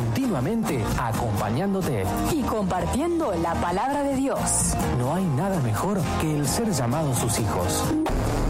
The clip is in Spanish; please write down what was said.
continuamente acompañándote y compartiendo la palabra de Dios. No hay nada mejor que el ser llamados sus hijos.